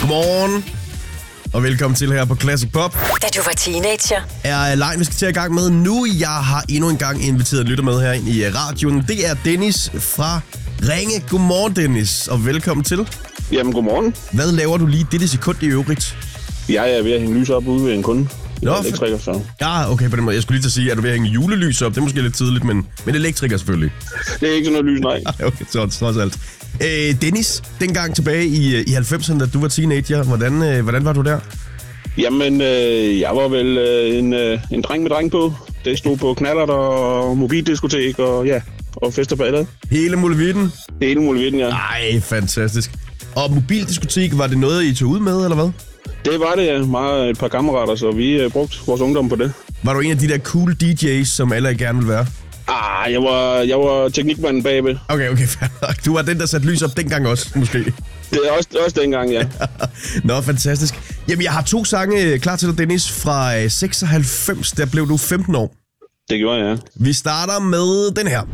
Godmorgen, og velkommen til her på Classic Pop. Da du var teenager. Er lejen, vi skal til at i gang med nu. Jeg har endnu en gang inviteret lytter med her ind i radioen. Det er Dennis fra Ringe. Godmorgen, Dennis, og velkommen til. Jamen, godmorgen. Hvad laver du lige dette sekund i øvrigt? Jeg er ved at hænge lys op ude ved en kunde. Nå, elektriker, så. Ja, okay, på den måde. Jeg skulle lige til at sige, at du ved at hænge julelys op. Det er måske lidt tidligt, men elektriker selvfølgelig. Det er ikke sådan noget lys, nej. Okay, så trods alt. Dennis, dengang tilbage i 90'erne, da du var teenager, hvordan var du der? Jamen, jeg var vel en dreng med dreng på. Det stod på knallert og mobildiskotek og fester på alle. Hele muligheden? Hele muligheden, ja. Ej, fantastisk. Og mobildiskotek, var det noget, I tog ud med, eller hvad? Det var det, ja. Meget et par kammerater, så vi brugte vores ungdom på det. Var du en af de der cool DJ's, som alle gerne ville være? Jeg var teknikmanden bagved. Okay, fair. Du var den, der satte lys op dengang også, måske. Det er også dengang, ja. Nå, fantastisk. Jamen, jeg har 2 sange klar til dig, Dennis, fra 96. Der blev du 15 år. Det gjorde jeg, ja. Vi starter med den her.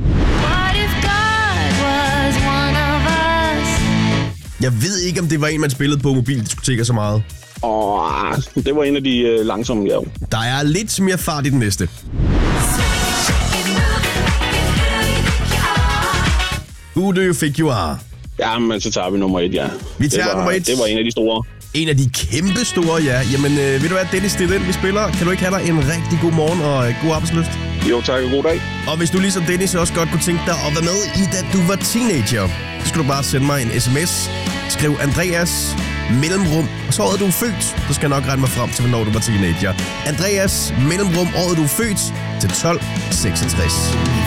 Jeg ved ikke, om det var en, man spillede på mobildiskoteker så meget. Det var en af de langsomme, ja. Der er lidt mere fart i den næste. Who do you think you are? Jamen, så tager vi nummer 1, ja. Vi tager nummer 1. Det var en af de store. En af de kæmpe store, ja. Jamen, ved du hvad, Dennis, det er den, vi spiller. Kan du ikke have dig en rigtig god morgen og god arbejdslyst? Jo, tak og god dag. Og hvis du ligesom Dennis også godt kunne tænke dig at være med i, da du var teenager, så skal du bare sende mig en sms. Skriv Andreas mellemrum, og så året du er født. Så skal jeg nok regne mig frem til, hvornår du var teenager. Andreas mellemrum, året du er født, til 1266.